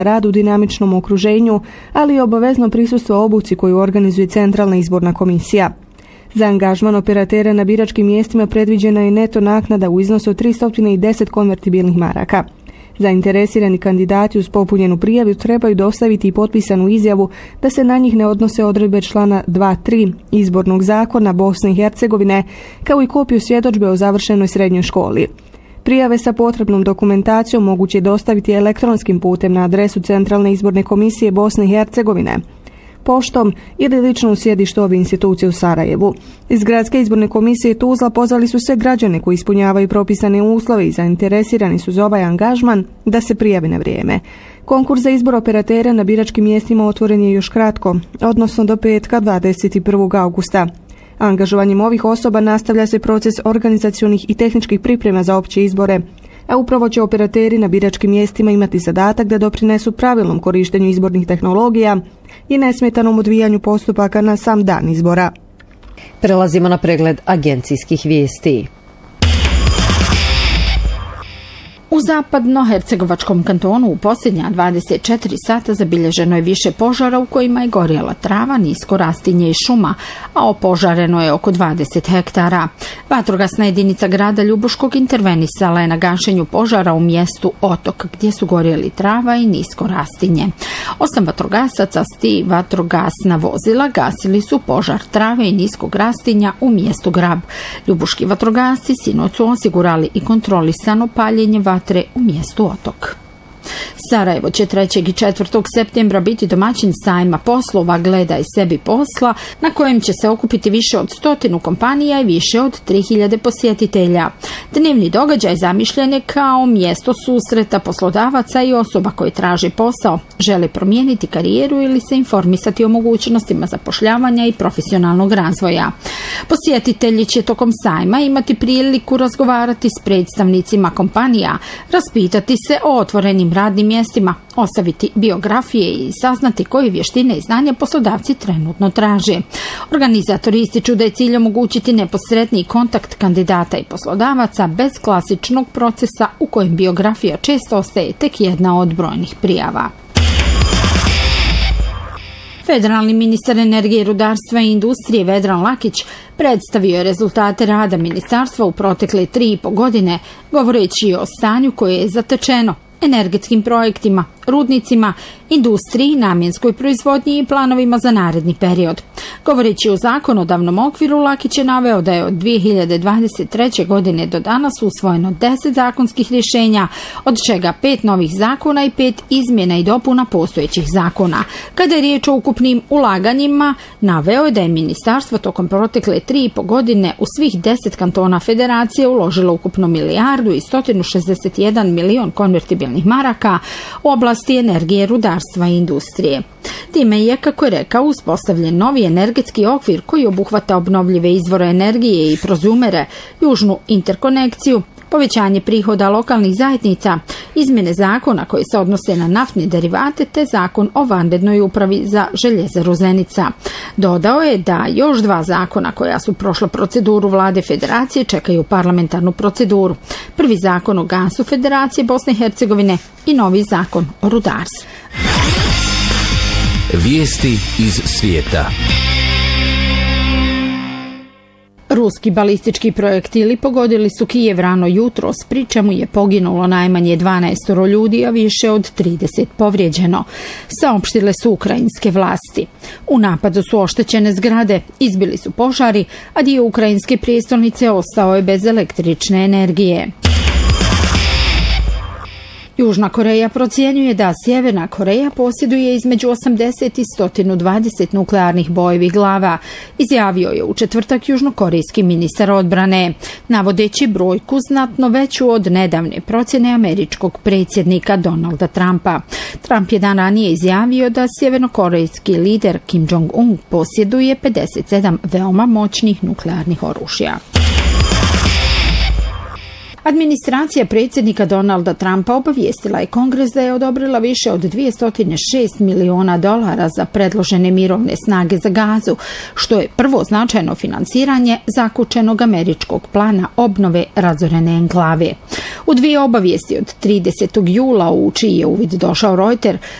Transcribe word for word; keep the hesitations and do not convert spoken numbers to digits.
rad u dinamičnom okruženju, ali i obavezno prisustvo obuci koju organizuje Centralna izborna komisija. Za angažman operatera na biračkim mjestima predviđena je neto naknada u iznosu od tristo deset konvertibilnih maraka. Zainteresirani kandidati uz popunjenu prijavu trebaju dostaviti i potpisanu izjavu da se na njih ne odnose odredbe člana dva tri Izbornog zakona Bosne i Hercegovine, kao i kopiju svjedodžbe o završenoj srednjoj školi. Prijave sa potrebnom dokumentacijom moguće je dostaviti elektronskim putem na adresu Centralne izborne komisije Bosne i Hercegovine, poštom ili lično u sjedištu ove institucije u Sarajevu. Iz Gradske izborne komisije Tuzla pozvali su sve građane koji ispunjavaju propisane uslove i zainteresirani su za ovaj angažman da se prijavi na vrijeme. Konkurs za izbor operatera na biračkim mjestima otvoren je još kratko, odnosno do petka dvadeset prvog augusta. Angažovanjem ovih osoba nastavlja se proces organizacionih i tehničkih priprema za opće izbore, a upravo će operateri na biračkim mjestima imati zadatak da doprinesu pravilnom korištenju izbornih tehnologija i nesmetanom odvijanju postupaka na sam dan izbora. Prelazimo na pregled agencijskih vijesti. U zapadno-hercegovačkom kantonu u posljednja dvadeset četiri sata zabilježeno je više požara u kojima je gorjela trava, nisko rastinje i šuma, a opožareno je oko dvadeset hektara. Vatrogasna jedinica grada Ljubuškog intervenisala je na gašenju požara u mjestu Otok, gdje su gorjeli trava i nisko rastinje. Osam vatrogasaca s tri vatrogasna vozila gasili su požar trave i niskog rastinja u mjestu Grab. Ljubuški vatrogasci sinoć su osigurali i kontrolisano paljenje vatre u mjestu Otok. Sarajevo će trećeg i četvrtog septembra biti domaćin sajma poslova Gledaj sebi posla, na kojem će se okupiti više od stotinu kompanija i više od tri hiljade posjetitelja. Dnevni događaj zamišljen je kao mjesto susreta poslodavaca i osoba koje traže posao, žele promijeniti karijeru ili se informisati o mogućnostima zapošljavanja i profesionalnog razvoja. Posjetitelji će tokom sajma imati priliku razgovarati s predstavnicima kompanija, raspitati se o otvorenim radnim mjestima, ostaviti biografije i saznati koje vještine i znanja poslodavci trenutno traže. Organizatori ističu da je cilj omogućiti neposredni kontakt kandidata i poslodavaca bez klasičnog procesa u kojem biografija često ostaje tek jedna od brojnih prijava. Federalni ministar energije, rudarstva i industrije Vedran Lakić predstavio je rezultate rada ministarstva u protekle tri i po godine, govoreći o stanju koje je zatečeno, energetskim projektima, rudnicima, industriji, namjenskoj proizvodnji i planovima za naredni period. Govoreći o zakonodavnom okviru, Lakić je naveo da je od dvije hiljade dvadeset treće. godine do danas usvojeno deset zakonskih rješenja, od čega pet novih zakona i pet izmjena i dopuna postojećih zakona. Kada je riječ o ukupnim ulaganjima, naveo je da je ministarstvo tokom protekle tri i po godine u svih deset kantona federacije uložilo ukupno milijardu i sto šezdeset jedan milion konvertibilnih maraka u oblasti energije, rudarstva i industrije. Time je, kako je rekao, uspostavljen novi energetski okvir koji obuhvata obnovljive izvore energije i prozumere, južnu interkonekciju, povećanje prihoda lokalnih zajednica, izmjene zakona koji se odnose na naftne derivate te zakon o vanrednoj upravi za željezaru Zenica. Dodao je da još dva zakona koja su prošla proceduru vlade federacije čekaju parlamentarnu proceduru. Prvi zakon o gasu Federacije Bosne i Hercegovine i novi zakon o rudarstvu. Vijesti iz svijeta. Ruski balistički projektili pogodili su Kijev rano jutros, pri čemu je poginulo najmanje dvanaest ljudi, a više od trideset povrijeđeno, saopštile su ukrajinske vlasti. U napadu su oštećene zgrade, izbili su požari, a dio ukrajinske prijestolnice ostao je bez električne energije. Južna Koreja procjenjuje da Sjeverna Koreja posjeduje između osamdeset i sto dvadeset nuklearnih bojevih glava, izjavio je u četvrtak južnokorejski ministar odbrane, navodeći brojku znatno veću od nedavne procjene američkog predsjednika Donalda Trumpa. Trump je dan ranije izjavio da sjevernokorejski lider Kim Jong-un posjeduje pedeset sedam veoma moćnih nuklearnih oružja. Administracija predsjednika Donalda Trumpa obavijestila je Kongres da je odobrila više od dvjesto šest miliona dolara za predložene mirovne snage za Gazu, što je prvo značajno finansiranje zakučenog američkog plana obnove razorene enklave. U dvije obavijesti od tridesetog jula u čiji je uvid došao Reuters,